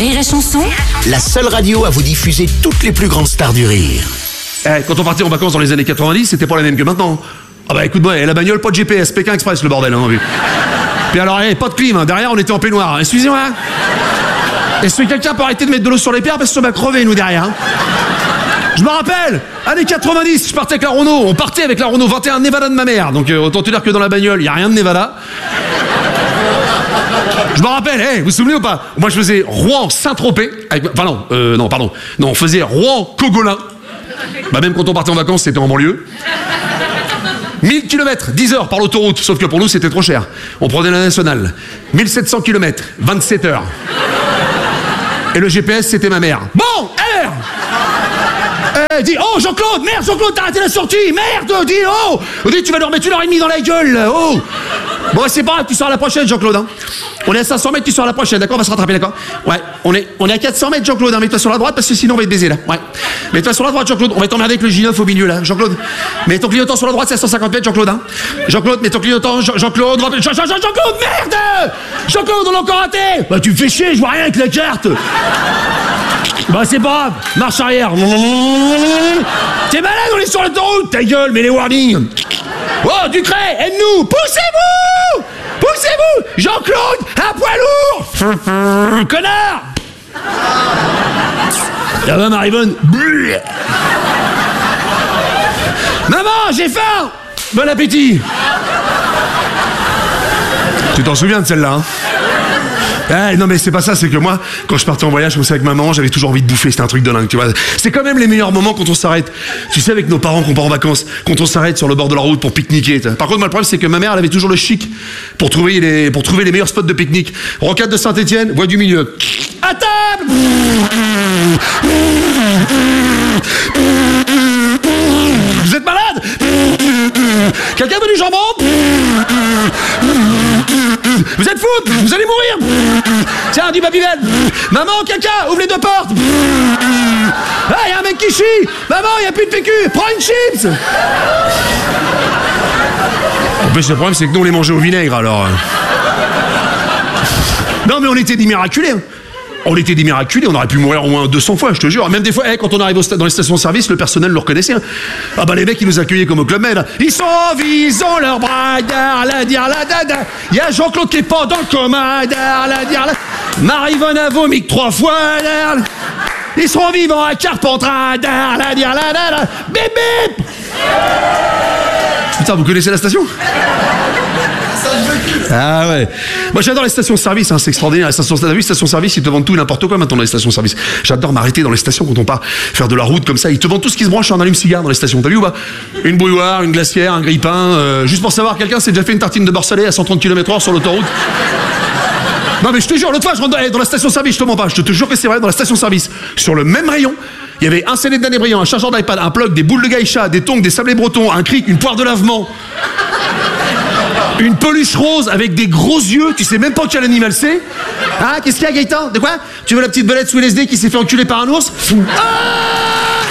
Rire et Chanson, La seule radio à vous diffuser toutes les plus grandes stars du rire. Quand on partait en vacances dans les années 90, c'était pas la même que maintenant. Ah bah écoute-moi, la bagnole, pas de GPS, Pékin Express, le bordel, hein, vu. Puis alors, pas de clim, hein, derrière on était en peignoir. Excusez-moi. Est-ce que quelqu'un peut arrêter de mettre de l'eau sur les pierres parce qu'on va crever, nous, derrière, hein. Je me rappelle, années 90, je partais avec la Renault. On partait avec la Renault 21 Nevada de ma mère. Donc autant te dire que dans la bagnole, il n'y a rien de Nevada. Je me rappelle, vous vous souvenez ou pas? Moi je faisais Rouen-Saint-Tropez. Enfin non, pardon. Non, on faisait Rouen-Cogolin. Bah même quand on partait en vacances, c'était en banlieue. 1000 km, 10 heures par l'autoroute. Sauf que pour nous, c'était trop cher. On prenait la nationale. 1700 km, 27 heures. Et le GPS, c'était ma mère. Bon, alors dis, oh Jean-Claude, merde Jean-Claude, t'as raté la sortie, merde, dis, oh dis, tu vas leur mettre 1h30 dans la gueule, oh. Bon, c'est pas grave, tu sors à la prochaine, Jean-Claude, hein. On est à 500 mètres, tu sors à la prochaine, d'accord? On va se rattraper, d'accord? Ouais, on est à 400 mètres, Jean-Claude, hein. Mets-toi sur la droite parce que sinon on va te baiser, là. Ouais. Mets-toi sur la droite, Jean-Claude, on va t'emmerder avec le J9 au milieu, là, Jean-Claude. Mets ton clignotant sur la droite, c'est à 150 mètres, Jean-Claude, hein. Jean-Claude, mets ton clignotant, Jean-Claude, Jean-Claude, merde! Jean-Claude, on l'a encore raté! Bah, tu me fais chier, je vois rien avec la carte! Bah, c'est pas grave, marche arrière. T'es malade, on est sur l'autoroute, ta gueule, mets les warnings. Oh, Ducret, aide-nous, poussez-vous! Poussez-vous! Jean-Claude, un poids lourd! Connard! Ça va, Marivonne? Maman, j'ai faim! Bon appétit! Tu t'en souviens de celle-là, hein? Non mais c'est pas ça, c'est que moi, quand je partais en voyage comme ça avec maman, j'avais toujours envie de bouffer, c'était un truc de dingue, tu vois. C'est quand même les meilleurs moments quand on s'arrête. Tu sais, avec nos parents qu'on part en vacances, quand on s'arrête sur le bord de la route pour pique-niquer. Par contre, moi, le problème, c'est que ma mère, elle avait toujours le chic pour trouver les meilleurs spots de pique-nique. Rocade de Saint-Étienne, voie du milieu. À table! Vous êtes malade? Quelqu'un veut du jambon? Vous êtes fous? Vous allez mourir? Tiens, du Babybel. Maman, quelqu'un, ouvre les deux portes. Ah, il y a un mec qui chie. Maman, il n'y a plus de PQ. Prends une chips. En plus, le problème, c'est que nous, on les mangeait au vinaigre, alors. Non, mais on était des miraculés, hein. On était des miraculés, on aurait pu mourir au moins 200 fois, je te jure. Même des fois, quand on arrive dans les stations-service, le personnel le reconnaissait, hein. Ah bah les mecs, ils nous accueillaient comme au Club Med. Ils sont en vie, ils ont leur bras, la dire la dada. Il y a Jean-Claude qui est pas dans le coma, la dire la. Marivonne a vomi 3 fois, ils seront vivants à Carpentras, la dire la dada. Bip bip. Putain, vous connaissez la station? Ah ouais. Moi j'adore les stations-service, hein, c'est extraordinaire. Les stations-service, ils te vendent tout et n'importe quoi maintenant dans les stations-service. J'adore m'arrêter dans les stations quand on part faire de la route comme ça. Ils te vendent tout ce qui se branche en allume-cigare dans les stations. T'as vu ou pas? Une bouilloire, une glacière, un grille-pain. Juste pour savoir, quelqu'un s'est déjà fait une tartine de beurre salé à 130 km/h sur l'autoroute? Non mais je te jure, l'autre fois je rentre dans la station-service, je te mens pas, je te jure que c'est vrai, dans la station-service, sur le même rayon, il y avait un CD de Danny Briand, un chargeur d'iPad, un plug, des boules de gaïcha, des tongs, des sablés bretons, un cric, une poire de lavement. Une peluche rose avec des gros yeux, tu sais même pas quel animal c'est. Ah, qu'est-ce qu'il y a, Gaëtan? De quoi? Tu veux la petite belette sous LSD qui s'est fait enculer par un ours? Ah!